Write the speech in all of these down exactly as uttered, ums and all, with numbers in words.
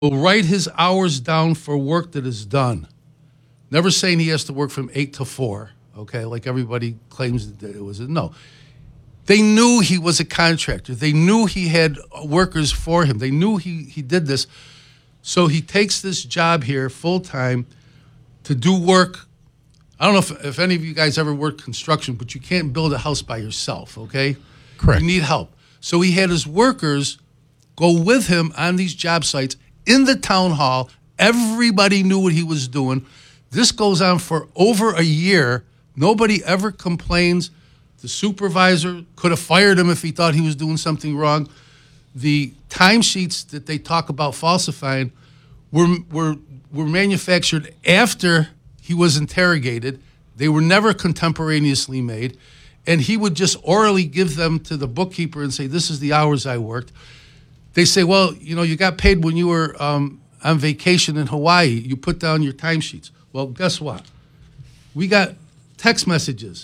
will write his hours down for work that is done. Never saying he has to work from eight to four, okay, like everybody claims that it was. No. They knew he was a contractor. They knew he had workers for him. They knew he, he did this. So he takes this job here full-time to do work. I don't know if, if any of you guys ever worked construction, but you can't build a house by yourself, okay? Correct. You need help. So he had his workers go with him on these job sites in the town hall. Everybody knew what he was doing. This goes on for over a year. Nobody ever complains. The supervisor could have fired him if he thought he was doing something wrong. The timesheets that they talk about falsifying were, were, were manufactured after he was interrogated. They were never contemporaneously made. And he would just orally give them to the bookkeeper and say, this is the hours I worked. They say, well, you know, you got paid when you were um, on vacation in Hawaii. You put down your timesheets. Well, guess what? We got text messages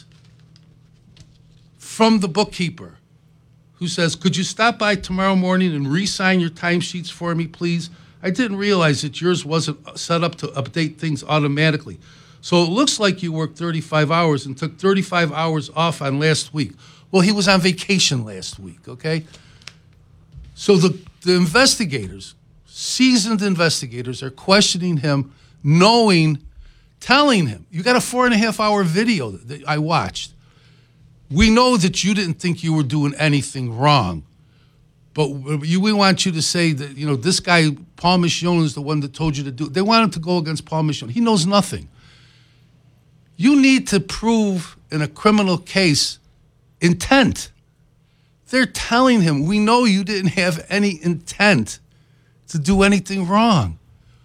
from the bookkeeper who says, could you stop by tomorrow morning and re-sign your timesheets for me, please? I didn't realize that yours wasn't set up to update things automatically. So it looks like you worked thirty-five hours and took thirty-five hours off on last week. Well, he was on vacation last week, okay? So the, the investigators, seasoned investigators, are questioning him, knowing, telling him, you got a four and a half hour video that I watched. We know that you didn't think you were doing anything wrong, but you, we want you to say that, you know, this guy, Paul Michon, is the one that told you to do it. They want him to go against Paul Michon. He knows nothing. You need to prove in a criminal case intent. They're telling him, we know you didn't have any intent to do anything wrong.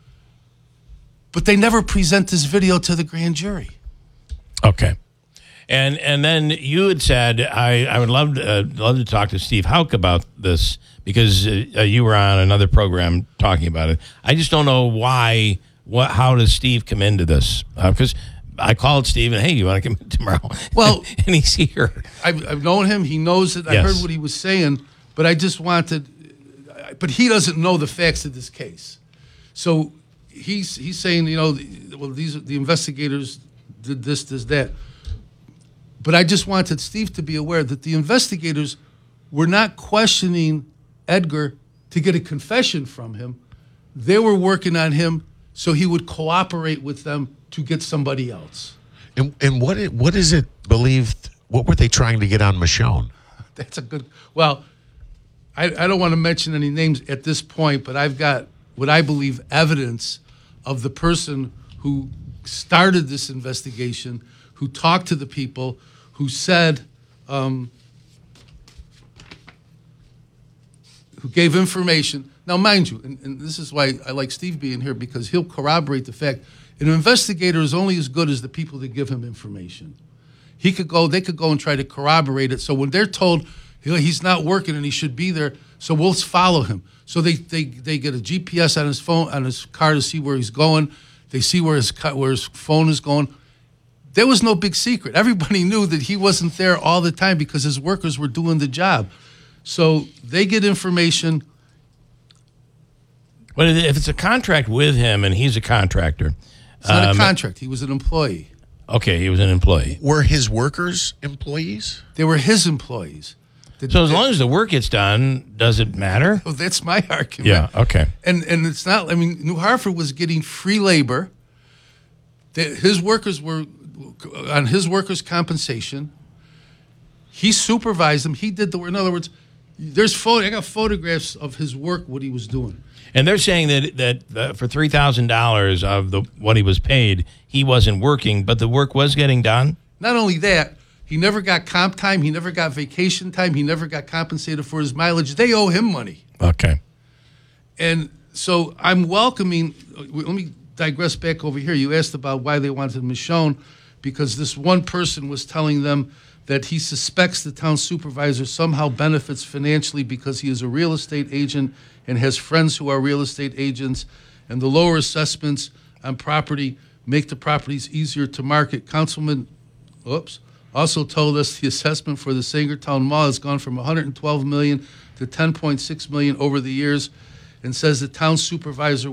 But they never present this video to the grand jury. Okay. And and then you had said, I, I would love to, uh, love to talk to Steve Houck about this because uh, you were on another program talking about it. I just don't know why, what, how does Steve come into this? Because uh, I called Steve and, hey, you want to come in tomorrow? Well, and he's here. I've, I've known him. He knows it. I Yes. heard what he was saying, but I just wanted, but he doesn't know the facts of this case. So he's he's saying, you know, well, these the investigators did this, this, that. But I just wanted Steve to be aware that the investigators were not questioning Edgar to get a confession from him. They were working on him so he would cooperate with them to get somebody else. And, and what it, what is it believed? What were they trying to get on Michon? That's a good. Well, I, I don't want to mention any names at this point, but I've got what I believe evidence of the person who started this investigation, who talked to the people, who said, um, who gave information. Now, mind you, and, and this is why I like Steve being here, because he'll corroborate the fact an investigator is only as good as the people that give him information. He could go, they could go and try to corroborate it. So when they're told you know, he's not working and he should be there, so we'll follow him. So they, they, they get a G P S on his phone, on his car to see where he's going. They see where his where his phone is going. There was no big secret. Everybody knew that he wasn't there all the time because his workers were doing the job. So they get information. But if it's a contract with him and he's a contractor. It's not um, a contract. He was an employee. Okay, he was an employee. Were his workers employees? They were his employees. The, So as long as the work gets done, does it matter? well, that's my argument. Yeah, okay. And and it's not, I mean, New Hartford was getting free labor. The, his workers were on his workers' compensation. He supervised them. He did the work. In other words, there's photo, I got photographs of his work, what he was doing. And they're saying that that uh, for three thousand dollars of the what he was paid, he wasn't working, but the work was getting done? Not only that, he never got comp time. He never got vacation time. He never got compensated for his mileage. They owe him money. Okay. And so I'm welcoming, let me digress back over here. You asked about why they wanted Michon, because this one person was telling them that he suspects the town supervisor somehow benefits financially because he is a real estate agent and has friends who are real estate agents, and the lower assessments on property make the properties easier to market. Councilman, oops, also told us the assessment for the Sangertown Mall has gone from one hundred twelve million dollars to ten point six million dollars over the years, and says the town supervisor